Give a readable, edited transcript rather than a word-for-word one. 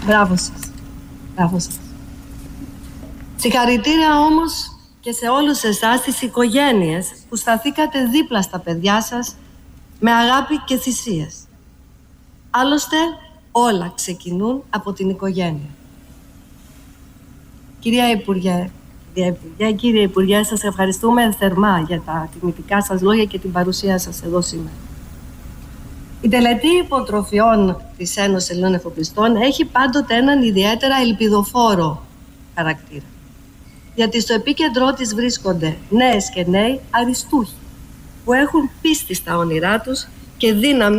Μπράβο σας. Μπράβο σας. Συγχαρητήρια όμως και σε όλους εσάς τις οικογένειες που σταθήκατε δίπλα στα παιδιά σας με αγάπη και θυσίες. Άλλωστε όλα ξεκινούν από την οικογένεια. Κύριε Υπουργέ, σας ευχαριστούμε θερμά για τα τιμητικά σας λόγια και την παρουσία σας εδώ σήμερα. Η τελετή υποτροφιών της Ένωσης Ελλήνων Εφοπλιστών έχει πάντοτε έναν ιδιαίτερα ελπιδοφόρο χαρακτήρα. Γιατί στο επίκεντρό της βρίσκονται νέες και νέοι αριστούχοι που έχουν πίστη στα όνειρά τους και δύναμη